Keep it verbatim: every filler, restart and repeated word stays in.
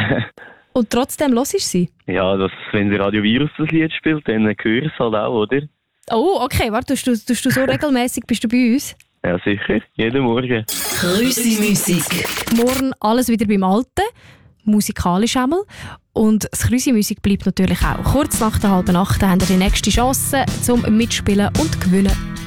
Und trotzdem hörst du sie? Ja, das, wenn der Radio Virus das Lied spielt, dann höre ich es halt auch, oder? Oh, okay, warte, tust du, tust du so regelmäßig bist du bei uns? Ja, sicher. Jeden Morgen. Krüsi-Musik. Morgen alles wieder beim Alten, musikalisch einmal. Und das Krüsi-Musik bleibt natürlich auch. Kurz nach der halben Acht haben wir die nächste Chance zum Mitspielen und Gewinnen.